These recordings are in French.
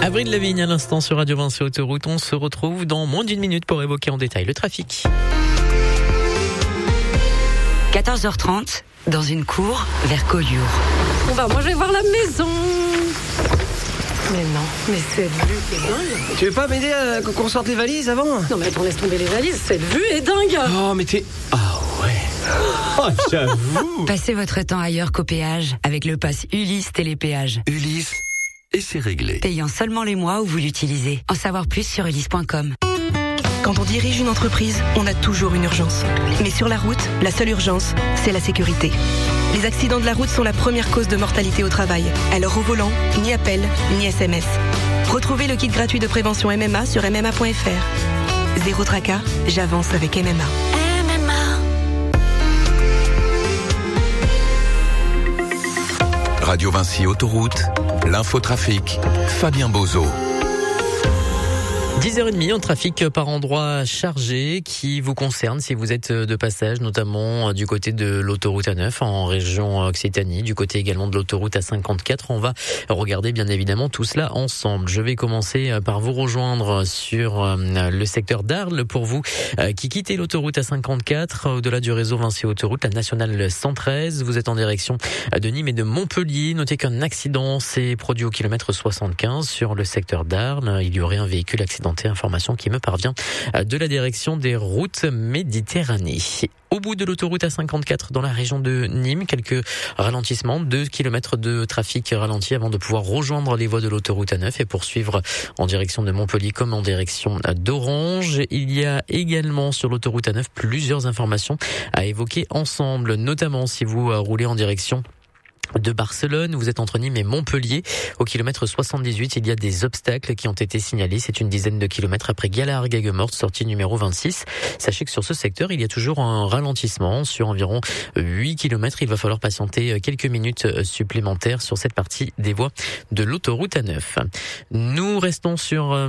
Avril Lavigne à l'instant sur Radio Vinci Autoroute. On se retrouve dans moins d'une minute pour évoquer en détail le trafic. 14h30, dans une cour vers Collioure. On va manger voir la maison. Mais non, mais cette vue est dingue. Tu veux pas m'aider qu'on sorte les valises avant ? Non mais attends, laisse tomber les valises, cette vue est dingue. Oh mais t'es... Ah ouais. Oh j'avoue. Passez votre temps ailleurs qu'au péage avec le pass Ulysse Télépéage. Ulysse, et c'est réglé. Payant seulement les mois où vous l'utilisez. En savoir plus sur ulysse.com. Quand on dirige une entreprise, on a toujours une urgence. Mais sur la route, la seule urgence, c'est la sécurité. Les accidents de la route sont la première cause de mortalité au travail. Alors au volant, ni appel, ni SMS. Retrouvez le kit gratuit de prévention MMA sur MMA.fr. Zéro tracas, j'avance avec MMA. Radio Vinci Autoroute, l'infotrafic, Fabien Bozo. 10h30 en trafic par endroit chargé qui vous concerne si vous êtes de passage, notamment du côté de l'autoroute A9 en région Occitanie, du côté également de l'autoroute A54. On va regarder bien évidemment tout cela ensemble. Je vais commencer par vous rejoindre sur le secteur d'Arles pour vous qui quittez l'autoroute A54 au-delà du réseau Vinci Autoroute, la nationale 113. Vous êtes en direction de Nîmes et de Montpellier. Notez qu'un accident s'est produit au kilomètre 75 sur le secteur d'Arles. Il y aurait un véhicule accidenté. Information qui me parvient de la direction des routes Méditerranée. Au bout de l'autoroute A54 dans la région de Nîmes, quelques ralentissements, 2 km de trafic ralenti avant de pouvoir rejoindre les voies de l'autoroute A9 et poursuivre en direction de Montpellier comme en direction d'Orange. Il y a également sur l'autoroute A9 plusieurs informations à évoquer ensemble, notamment si vous roulez en direction de Barcelone, vous êtes entre Nîmes et Montpellier. Au kilomètre 78, il y a des obstacles qui ont été signalés. C'est une dizaine de kilomètres après Galard-Gaguemorte, sortie numéro 26. Sachez que sur ce secteur, il y a toujours un ralentissement sur environ 8 kilomètres. Il va falloir patienter quelques minutes supplémentaires sur cette partie des voies de l'autoroute A9. Nous restons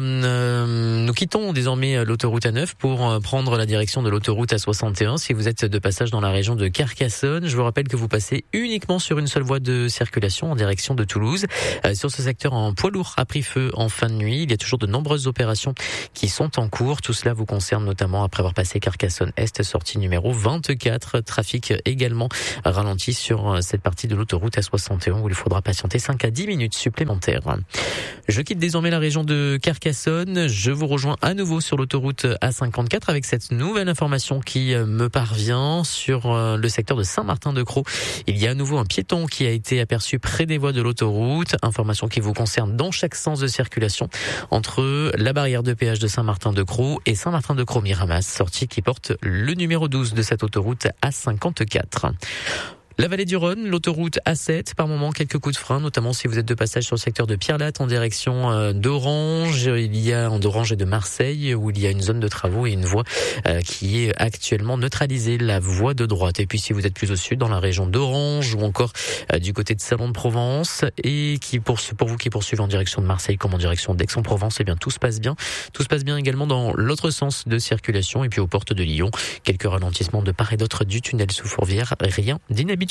nous quittons désormais l'autoroute A9 pour prendre la direction de l'autoroute A61. Si vous êtes de passage dans la région de Carcassonne, je vous rappelle que vous passez uniquement sur une seule voie de circulation en direction de Toulouse. Sur ce secteur, un poids lourd a pris feu en fin de nuit. Il y a toujours de nombreuses opérations qui sont en cours. Tout cela vous concerne notamment après avoir passé Carcassonne-Est, sortie numéro 24. Trafic également ralenti sur cette partie de l'autoroute A61 où il faudra patienter 5 à 10 minutes supplémentaires. Je quitte désormais la région de Carcassonne. Je vous rejoins à nouveau sur l'autoroute A54 avec cette nouvelle information qui me parvient sur le secteur de Saint-Martin-de-Crau. Il y a à nouveau un piéton qui a été aperçu près des voies de l'autoroute. Information qui vous concerne dans chaque sens de circulation entre la barrière de péage de Saint-Martin-de-Crau et Saint-Martin-de-Crau-Miramas, sortie qui porte le numéro 12 de cette autoroute A54. La vallée du Rhône, l'autoroute A7, par moment quelques coups de frein, notamment si vous êtes de passage sur le secteur de Pierrelatte en direction d'Orange. Il y a d'Orange et de Marseille où il y a une zone de travaux et une voie qui est actuellement neutralisée, la voie de droite. Et puis si vous êtes plus au sud, dans la région d'Orange ou encore du côté de Salon de Provence et pour vous qui poursuivez en direction de Marseille comme en direction d'Aix-en-Provence, eh bien tout se passe bien. Tout se passe bien également dans l'autre sens de circulation et puis aux portes de Lyon. Quelques ralentissements de part et d'autre du tunnel sous Fourvière, rien d'inhabituel.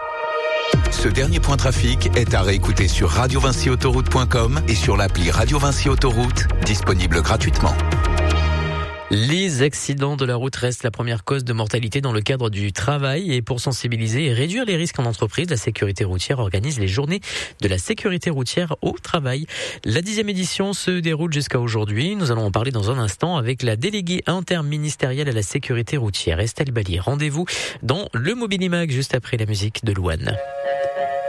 Ce dernier point trafic est à réécouter sur radiovinciautoroute.com et sur l'appli Radio Vinci Autoroute, disponible gratuitement. Les accidents de la route restent la première cause de mortalité dans le cadre du travail et pour sensibiliser et réduire les risques en entreprise, la sécurité routière organise les journées de la sécurité routière au travail. La 10e édition se déroule jusqu'à aujourd'hui. Nous allons en parler dans un instant avec la déléguée interministérielle à la sécurité routière, Estelle Ballier. Rendez-vous dans le Mobilimag juste après la musique de Louane.